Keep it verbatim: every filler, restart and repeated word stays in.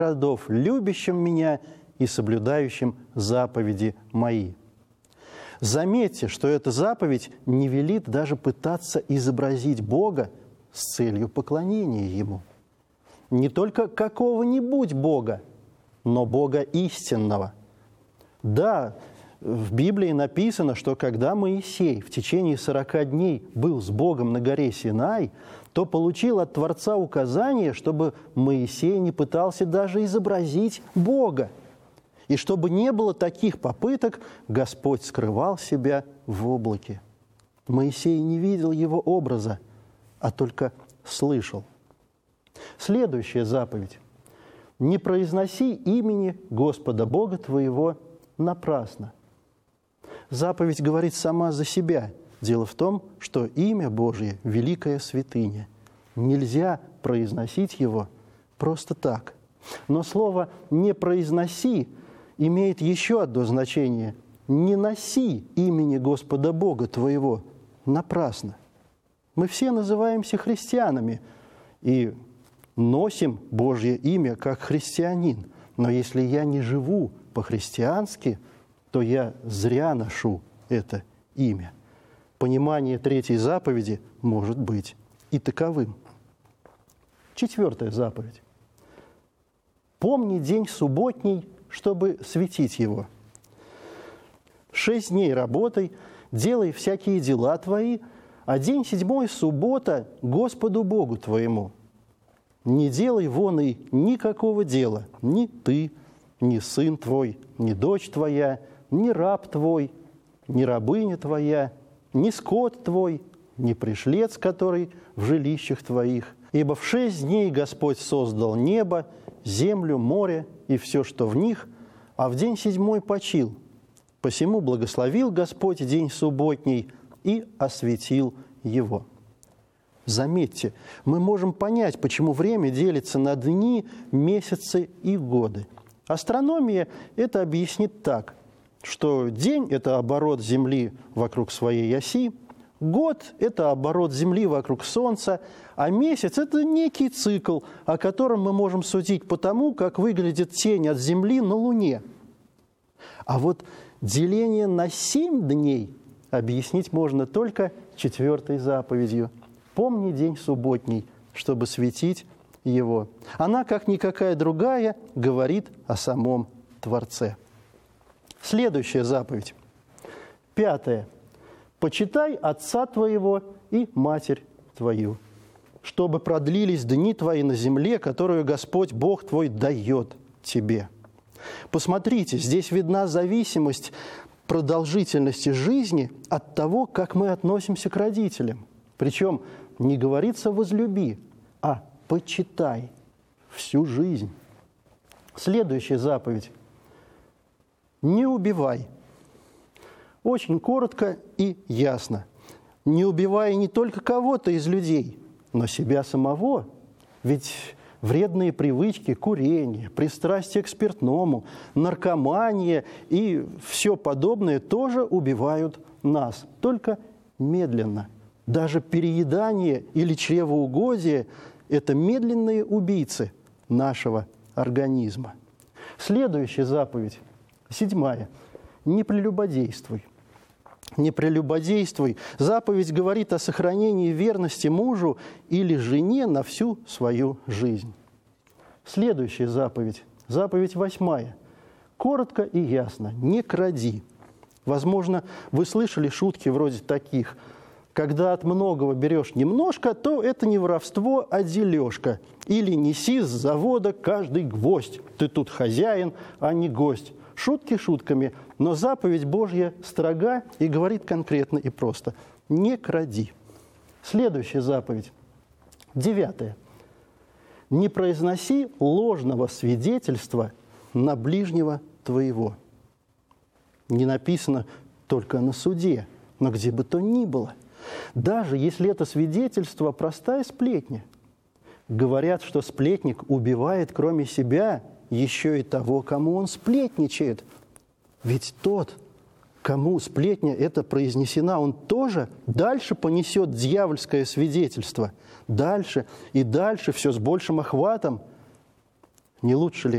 родов, любящим меня и соблюдающим заповеди мои». Заметьте, что эта заповедь не велит даже пытаться изобразить Бога с целью поклонения Ему. Не только какого-нибудь Бога, но Бога истинного. Да, в Библии написано, что когда Моисей в течение сорока дней был с Богом на горе Синай, то получил от Творца указание, чтобы Моисей не пытался даже изобразить Бога. И чтобы не было таких попыток, Господь скрывал себя в облаке. Моисей не видел его образа, а только слышал. Следующая заповедь. «Не произноси имени Господа Бога твоего напрасно». Заповедь говорит сама за себя. Дело в том, что имя Божье – великая святыня. Нельзя произносить его просто так. Но слово «не произноси» имеет еще одно значение. «Не носи имени Господа Бога твоего напрасно». Мы все называемся христианами и носим Божье имя как христианин. Но если я не живу по-христиански, то я зря ношу это имя. Понимание третьей заповеди может быть и таковым. Четвертая заповедь. «Помни день субботний, чтобы светить его. Шесть дней работай, делай всякие дела твои, а день седьмой – суббота Господу Богу твоему. Не делай вон и никакого дела, ни ты, ни сын твой, ни дочь твоя, ни раб твой, ни рабыня твоя, ни скот твой, ни пришлец, который в жилищах твоих. Ибо в шесть дней Господь создал небо, землю, море и все, что в них, а в день седьмой почил. Посему благословил Господь день субботний и осветил его». Заметьте, мы можем понять, почему время делится на дни, месяцы и годы. Астрономия это объяснит так, что день – это оборот Земли вокруг своей оси, год – это оборот Земли вокруг Солнца, а месяц – это некий цикл, о котором мы можем судить по тому, как выглядит тень от Земли на Луне. А вот деление на семь дней объяснить можно только четвертой заповедью. «Помни день субботний, чтобы светить его». Она, как никакая другая, говорит о самом Творце. Следующая заповедь. Пятая. «Почитай отца твоего и матерь твою, чтобы продлились дни твои на земле, которую Господь Бог твой дает тебе». Посмотрите, здесь видна зависимость продолжительности жизни от того, как мы относимся к родителям. Причем не говорится «возлюби», а «почитай» всю жизнь. Следующая заповедь. «Не убивай». Очень коротко и ясно. Не убивай не только кого-то из людей, но себя самого. Ведь вредные привычки, курение, пристрастие к спиртному, наркомания и все подобное тоже убивают нас, только медленно. Даже переедание или чревоугодие – это медленные убийцы нашего организма. Следующая заповедь, седьмая. «Не прелюбодействуй». «Не прелюбодействуй». Заповедь говорит о сохранении верности мужу или жене на всю свою жизнь. Следующая заповедь, заповедь восьмая. Коротко и ясно. «Не кради». Возможно, вы слышали шутки вроде таких: когда от многого берешь немножко, то это не воровство, а дележка. Или неси с завода каждый гвоздь. Ты тут хозяин, а не гость. Шутки шутками, но заповедь Божья строга и говорит конкретно и просто: не кради. Следующая заповедь, девятая. Не произноси ложного свидетельства на ближнего твоего. Не написано только на суде, но где бы то ни было. Даже если это свидетельство простая сплетня. Говорят, что сплетник убивает кроме себя еще и того, кому он сплетничает. Ведь тот, кому сплетня эта произнесена, он тоже дальше понесет дьявольское свидетельство. Дальше и дальше, все с большим охватом. Не лучше ли